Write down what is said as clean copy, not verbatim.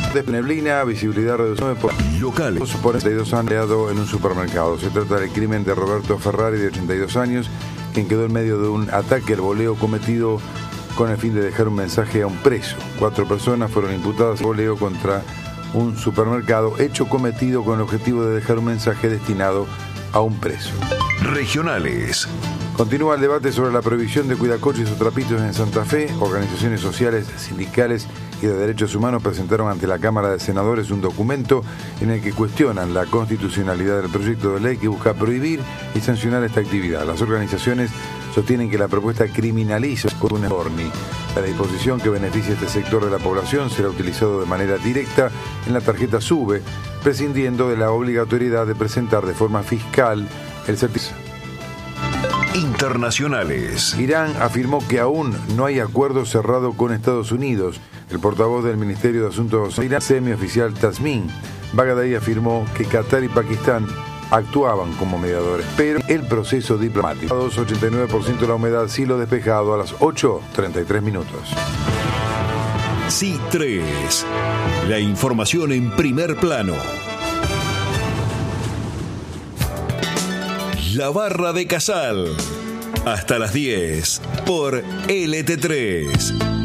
De neblina, visibilidad reducida por locales. Por 32 años en un supermercado. Se trata del crimen de Roberto Ferrari, de 82 años, quien quedó en medio de un ataque al voleo cometido con el fin de dejar un mensaje a un preso. 4 personas fueron imputadas de voleo contra un supermercado, hecho cometido con el objetivo de dejar un mensaje destinado a un preso. Regionales. Continúa el debate sobre la prohibición de cuidacoches o trapitos en Santa Fe. Organizaciones sociales, sindicales y de derechos humanos presentaron ante la Cámara de Senadores un documento en el que cuestionan la constitucionalidad del proyecto de ley que busca prohibir y sancionar esta actividad. Las organizaciones sostienen que la propuesta criminaliza con un orni. La disposición que beneficia a este sector de la población será utilizado de manera directa en la tarjeta SUBE, prescindiendo de la obligatoriedad de presentar de forma fiscal el certificado. Internacionales. Irán afirmó que aún no hay acuerdo cerrado con Estados Unidos. El portavoz del Ministerio de Asuntos Irán, semioficial Tasmin Baghdadi, afirmó que Qatar y Pakistán actuaban como mediadores, pero el proceso diplomático. 89% de la humedad, cielo despejado a las 8:33 minutos. Sí 3. La información en primer plano. La Barra de Casal. Hasta las 10 por LT3.